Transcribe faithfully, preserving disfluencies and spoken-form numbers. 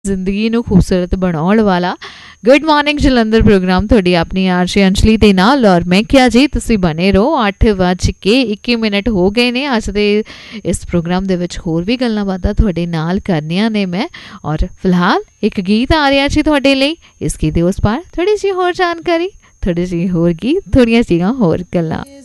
ਜ਼ਿੰਦਗੀ ਨੂੰ ਖੂਬਸੂਰਤ ਬਣਾਉਣ ਵਾਲਾ ਗੁੱਡ ਮਾਰਨਿੰਗ ਜਲੰਧਰ ਪ੍ਰੋਗਰਾਮ ਤੁਹਾਡੀ ਆਪਣੀ ਆਰਸ਼ੀ ਅੰਸ਼ਲੀ ਦੇ ਨਾਲ। ਔਰ ਮੈਂ ਕਿਹਾ ਜੀ ਤੁਸੀਂ ਬਣੇ ਰਹੋ। ਅੱਠ ਵੱਜ ਕੇ ਇੱਕੀ ਮਿੰਟ ਹੋ ਗਏ ਨੇ। ਅੱਜ ਦੇ ਇਸ ਪ੍ਰੋਗਰਾਮ ਦੇ ਵਿੱਚ ਹੋਰ ਵੀ ਗੱਲਾਂ ਬਾਤਾਂ ਤੁਹਾਡੇ ਨਾਲ ਕਰਨੀਆਂ ਨੇ ਮੈਂ। ਔਰ ਫਿਲਹਾਲ ਇੱਕ ਗੀਤ ਆ ਰਿਹਾ ਜੀ ਤੁਹਾਡੇ ਲਈ। ਇਸ ਗੀਤ ਦੇ ਉਸ ਪਾਰ ਥੋੜ੍ਹੀ ਜਿਹੀ ਹੋਰ ਜਾਣਕਾਰੀ, ਥੋੜ੍ਹੀ ਜਿਹੀ ਹੋਰ ਗੀਤ, ਥੋੜ੍ਹੀਆਂ ਜਿਹੀਆਂ ਹੋਰ ਗੱਲਾਂ।